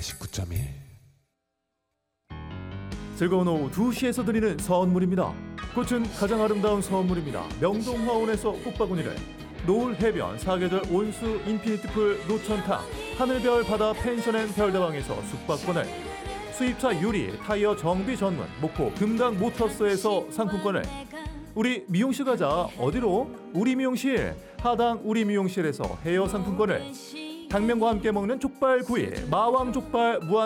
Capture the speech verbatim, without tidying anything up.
팔십구 점 일. 즐거운 오후 두 시에서 드리는 선물입니다. 꽃은 가장 아름다운 선물입니다. 명동화원에서 꽃바구니를, 노을 해변 사계절 온수 인피니트풀 노천탕, 하늘별 바다 펜션앤별다방에서 숙박권을, 수입차 유리 타이어 정비 전문 목포 금강 모터스에서 상품권을, 우리 미용실 가자. 어디로? 우리 미용실. 하당 우리 미용실에서 헤어 상품권을, 당면과 함께 먹는 족발 구이 마왕 족발 무한